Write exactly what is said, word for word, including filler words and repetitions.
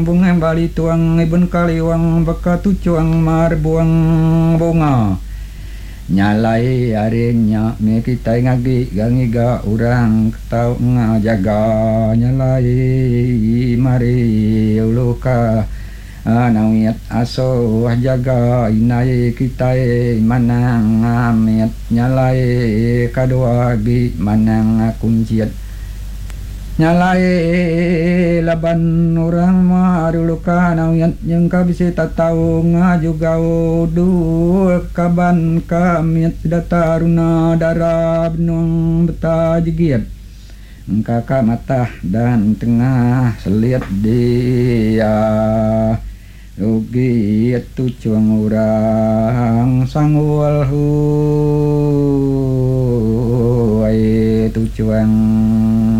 bunga bali tuang ibun kaliwang baka tucuang marbuang bunga nyalai arenya me kita ngagi gangiga urang tau ngajaga nyalai mari uluka anawiat aso jaga inai kita manang amit nyalai kadua bi manang kunciat nyalai laban orang maruluka nawiat yang kabisi tatau ngajuga udu kaban kamiat dataruna darab nung betajigiat kakak mata dan tengah seliat dia rugi itu cuang orang sangwal hu itu cuang